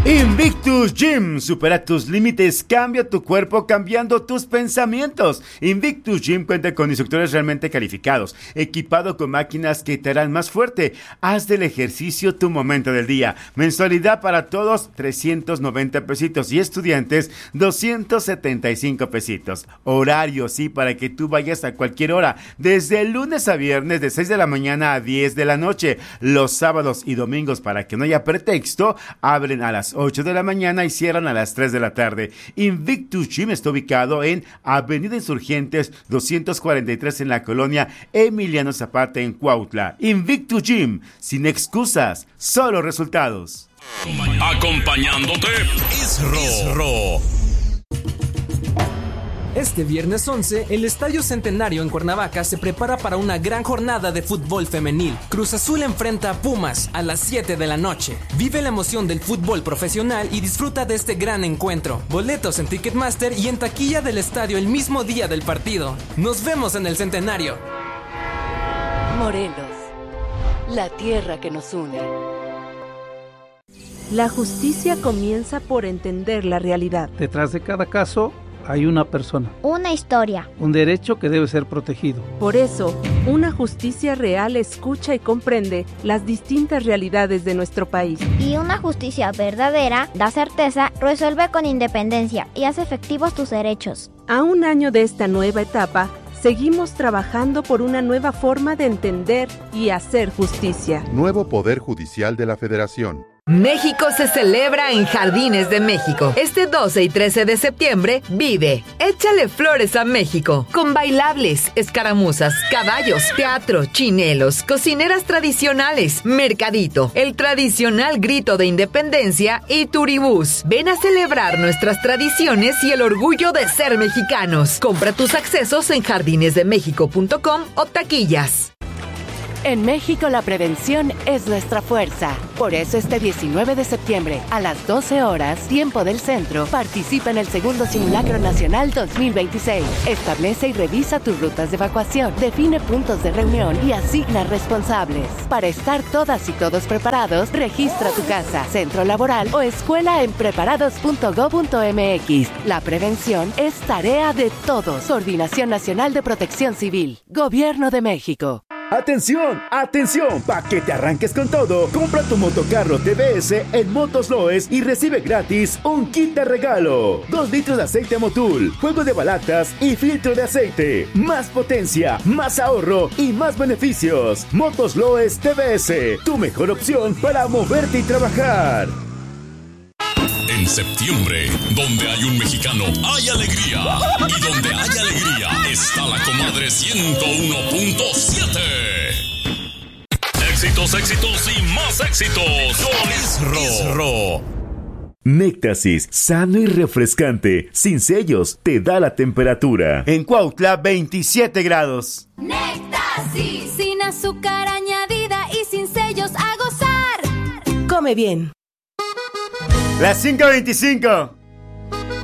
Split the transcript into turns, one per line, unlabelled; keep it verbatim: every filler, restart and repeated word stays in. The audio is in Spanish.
Invictus Gym, supera tus límites, cambia tu cuerpo cambiando tus pensamientos. Invictus Gym cuenta con instructores realmente calificados, equipado con máquinas que te harán más fuerte. Haz del ejercicio tu momento del día. Mensualidad para todos, trescientos noventa pesitos y estudiantes, doscientos setenta y cinco pesitos. Horario, sí, para que tú vayas a cualquier hora, desde el lunes a viernes de seis de la mañana a diez de la noche. Los sábados y domingos, para que no haya pretexto, abren a las ocho de la mañana y cierran a las tres de la tarde. Invictus Gym está ubicado en Avenida Insurgentes doscientos cuarenta y tres en la colonia Emiliano Zapata en Cuautla. Invictus Gym, sin excusas, solo resultados.
Acompañándote, Isro.
Este viernes once, el Estadio Centenario en Cuernavaca se prepara para una gran jornada de fútbol femenil. Cruz Azul enfrenta a Pumas a las siete de la noche. Vive la emoción del fútbol profesional y disfruta de este gran encuentro. Boletos en Ticketmaster y en taquilla del estadio el mismo día del partido. Nos vemos en el Centenario.
Morelos, la tierra que nos une.
La justicia comienza por entender la realidad.
Detrás de cada caso hay una persona,
una historia,
un derecho que debe ser protegido.
Por eso, una justicia real escucha y comprende las distintas realidades de nuestro país.
Y una justicia verdadera da certeza, resuelve con independencia y hace efectivos tus derechos.
A un año de esta nueva etapa, seguimos trabajando por una nueva forma de entender y hacer justicia.
Nuevo Poder Judicial de la Federación.
México se celebra en Jardines de México. Este doce y trece de septiembre, vive Échale Flores a México, con bailables, escaramuzas, caballos, teatro, chinelos, cocineras tradicionales, mercadito, el tradicional grito de independencia y turibús. Ven a celebrar nuestras tradiciones y el orgullo de ser mexicanos. Compra tus accesos en jardines de méxico punto com o taquillas.
En México la prevención es nuestra fuerza. Por eso este diecinueve de septiembre a las doce horas, tiempo del centro, participa en el segundo Simulacro Nacional dos mil veintiséis. Establece y revisa tus rutas de evacuación, define puntos de reunión y asigna responsables. Para estar todas y todos preparados, registra tu casa, centro laboral o escuela en preparados punto gob punto mx. La prevención es tarea de todos. Coordinación Nacional de Protección Civil. Gobierno de México.
¡Atención! ¡Atención! Pa' que te arranques con todo, compra tu motocarro T V S en Motos Loes y recibe gratis un kit de regalo. Dos litros de aceite Motul, juego de balatas y filtro de aceite. Más potencia, más ahorro y más beneficios. Motos Loes T V S, tu mejor opción para moverte y trabajar.
En septiembre, donde hay un mexicano, hay alegría. Y donde hay alegría, está la comadre ciento uno punto siete. Éxitos, éxitos y más éxitos. Con Isro.
Néctasis, sano y refrescante, sin sellos, te da la temperatura. En Cuautla, veintisiete grados.
Néctasis, sin azúcar añadida y sin sellos, a gozar.
Come bien.
Las cinco veinticinco.